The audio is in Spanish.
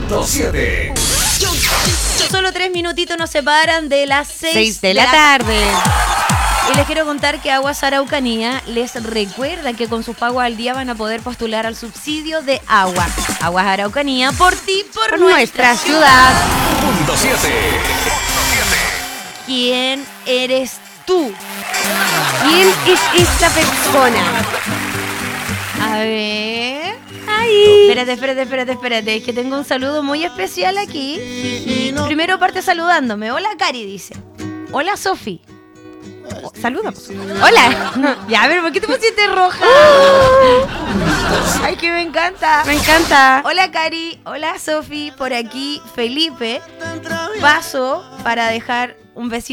107. Solo 3 minutitos nos separan de las 6 de la tarde. Y les quiero contar que Aguas Araucanía les recuerda que con sus pagos al día van a poder postular al subsidio de agua. Aguas Araucanía, por ti, por nuestra ciudad. 107. ¿Quién eres tú? ¿Quién es esta persona? A ver. Ahí. Espérate. Es que tengo un saludo muy especial aquí. Primero parte saludándome. Hola, Cari, dice. Hola, Sofi. Saluda. Hola. Ya, pero ¿por qué te pusiste roja? Ay, que me encanta. Me encanta. Hola, Cari. Hola, Sofi. Por aquí, Felipe. Paso para dejar un besito